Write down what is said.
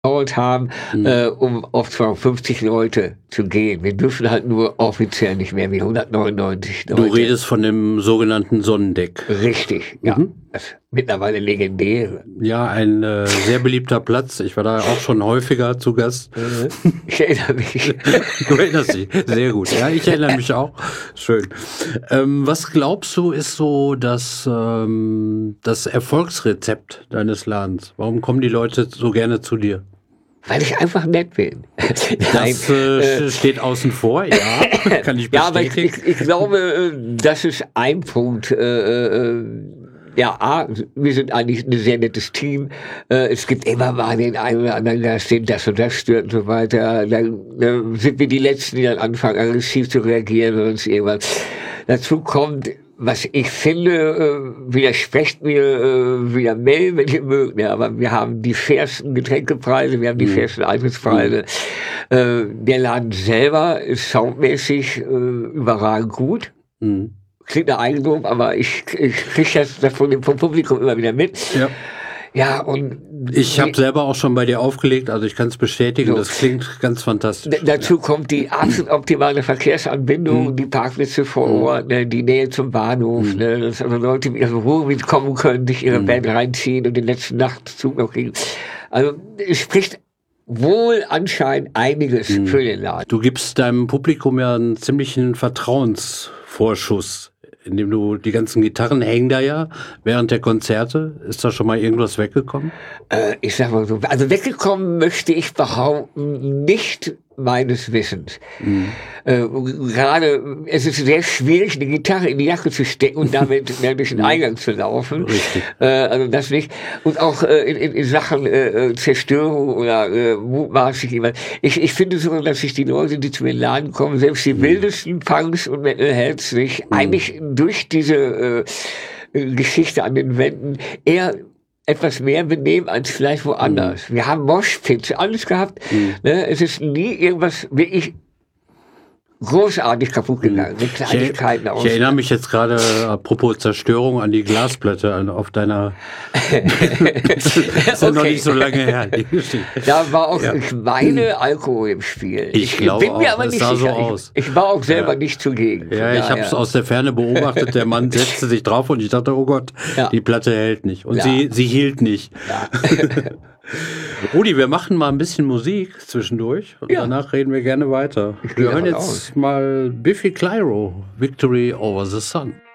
gedauert haben, um auf 250 Leute zu gehen. Wir dürfen halt nur offiziell nicht mehr wie 199 Leute. Du redest von dem sogenannten Sonnendeck. Richtig, ja. Das mittlerweile legendäre. Ja, ein sehr beliebter Platz. Ich war da auch schon häufiger zu Gast. Ich erinnere mich. Du erinnerst dich, sehr gut. Ja, ich erinnere mich auch. Schön. Was glaubst du, ist so das Erfolgsrezept deines Ladens? Warum kommen die Leute so gerne zu dir? Weil ich einfach nett bin. Das steht außen vor, ja, kann ich bestätigen. Ja, aber ich glaube, das ist ein Punkt. Ja, wir sind eigentlich ein sehr nettes Team. Es gibt immer mal den einen oder anderen, der steht, das und das stört und so weiter. Dann sind wir die Letzten, die dann anfangen, aggressiv zu reagieren oder sonst irgendwas. Dazu kommt, was ich finde, widersprecht mir wieder Mel, wenn ihr mögt, ja, aber wir haben die fairsten Getränkepreise, wir haben die fairsten Eintrittspreise. Der Laden selber ist soundmäßig überragend gut. Klingt nach Eigenlob, aber ich kriege das vom Publikum immer wieder mit. Ja. Ja, und ich habe selber auch schon bei dir aufgelegt, also ich kann es bestätigen, so. Das klingt ganz fantastisch. Dazu kommt die absolut optimale Verkehrsanbindung, die Parkplätze vor Ort, ne, die Nähe zum Bahnhof, ne, dass also Leute mit ihrem Ruhrgebiet kommen können, sich ihre Band reinziehen und den letzten Nachtzug noch kriegen. Also es spricht wohl anscheinend einiges für den Laden. Du gibst deinem Publikum ja einen ziemlichen Vertrauensvorschuss, indem du die ganzen Gitarren hängen da ja während der Konzerte. Ist da schon mal irgendwas weggekommen? Ich sag mal so, also weggekommen möchte ich behaupten, nicht meines Wissens. Gerade, es ist sehr schwierig, eine Gitarre in die Jacke zu stecken und damit durch den Eingang zu laufen. Also das nicht. Und auch in Sachen Zerstörung oder mutmaßlich jemand. Ich finde so, dass sich die Leute, die zu mir in den Laden kommen, selbst die wildesten Punks und Metalheads sich eigentlich durch diese Geschichte an den Wänden eher etwas mehr benehmen als vielleicht woanders. Wir haben Moshpits, alles gehabt. Ne? Es ist nie irgendwas wirklich großartig kaputt gegangen. Mit Kleinigkeiten aus. Ich erinnere mich jetzt gerade, apropos Zerstörung, an die Glasplatte auf deiner... Das ist ja noch nicht so lange her. Da war auch, ich meine, Alkohol im Spiel. Ich glaube bin mir aber nicht sicher. So aus. Ich war auch selber nicht zugegen. Ja, ich habe es aus der Ferne beobachtet. Der Mann setzte sich drauf und ich dachte, oh Gott, die Platte hält nicht. Und sie hielt nicht. Ja. Rudi, wir machen mal ein bisschen Musik zwischendurch und danach reden wir gerne weiter. Wir hören jetzt mal Biffy Clyro, Victory Over the Sun.